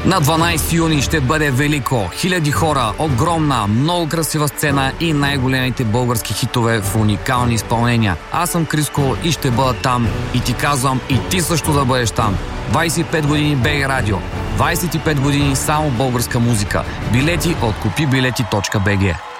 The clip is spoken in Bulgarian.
На 12 юни ще бъде велико. Хиляди хора, огромна, много красива сцена и най-големите български хитове в уникални изпълнения. Аз съм Криско и ще бъда там. И ти казвам, и ти също да бъдеш там. 25 години БГ Радио. 25 години само българска музика. Билети от kupibileti.bg.